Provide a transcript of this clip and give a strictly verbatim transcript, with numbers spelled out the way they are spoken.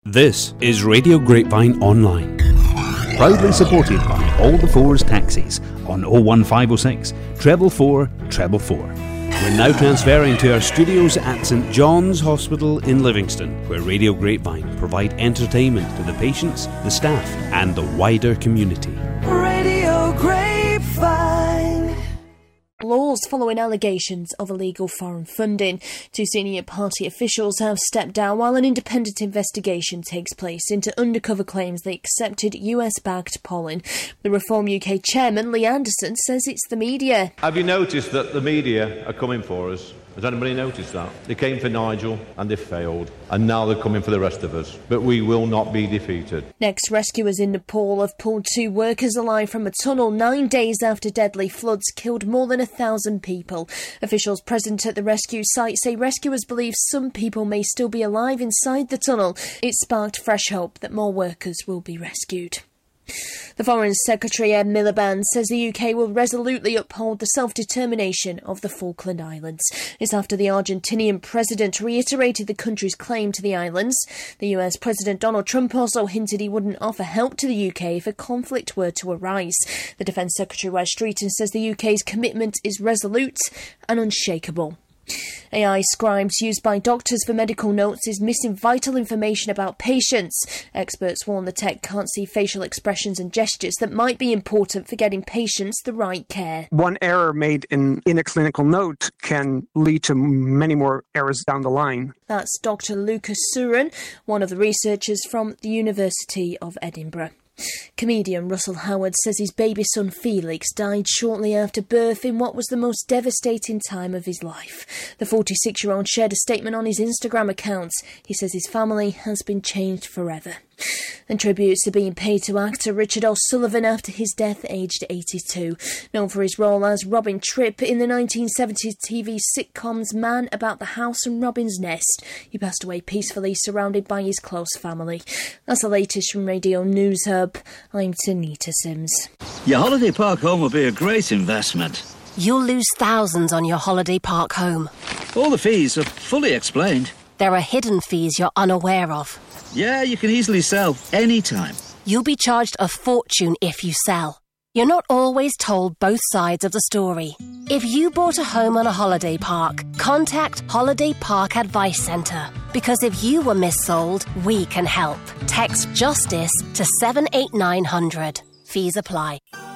This is Radio Grapevine Online, proudly supported by All the Fours Taxis on oh one five oh six, treble four, treble four. We're now transferring to our studios at St John's Hospital in Livingston, where Radio Grapevine provide entertainment to the patients, the staff and the wider community. Radio Grapevine. Laws following allegations of illegal foreign funding. Two senior party officials have stepped down while an independent investigation takes place into undercover claims they accepted U S-backed polling. The Reform U K chairman, Lee Anderson, says it's the media. Have you noticed that the media are coming for us? Has anybody noticed that? They came for Nigel and they failed, and now they're coming for the rest of us. But we will not be defeated. Next, rescuers in Nepal have pulled two workers alive from a tunnel nine days after deadly floods killed more than a thousand people. Officials present at the rescue site say rescuers believe some people may still be alive inside the tunnel. It sparked fresh hope that more workers will be rescued. The Foreign Secretary Ed Miliband says the U K will resolutely uphold the self-determination of the Falkland Islands. It's after the Argentinian president reiterated the country's claim to the islands. The U S President Donald Trump also hinted he wouldn't offer help to the U K if a conflict were to arise. The Defence Secretary Wes Streeton says the U K's commitment is resolute and unshakable. A I scribes used by doctors for medical notes is missing vital information about patients. Experts warn the tech can't see facial expressions and gestures that might be important for getting patients the right care. One error made in, in a clinical note can lead to many more errors down the line. That's Doctor Lucas Surin, one of the researchers from the University of Edinburgh. Comedian Russell Howard says his baby son Felix died shortly after birth in what was the most devastating time of his life. The forty-six-year-old shared a statement on his Instagram account. He says his family has been changed forever. And tributes are being paid to actor Richard O'Sullivan after his death aged eighty-two. Known for his role as Robin Tripp in the nineteen seventies T V sitcoms Man About the House and Robin's Nest. He passed away peacefully, surrounded by his close family. That's the latest from Radio News Hub. I'm Tanita Sims. Your holiday park home will be a great investment. You'll lose thousands on your holiday park home. All the fees are fully explained. There are hidden fees you're unaware of. Yeah, you can easily sell anytime. You'll be charged a fortune if you sell. You're not always told both sides of the story. If you bought a home on a holiday park, contact Holiday Park Advice Centre. Because if you were missold, we can help. Text JUSTICE to seven eight nine hundred. Fees apply.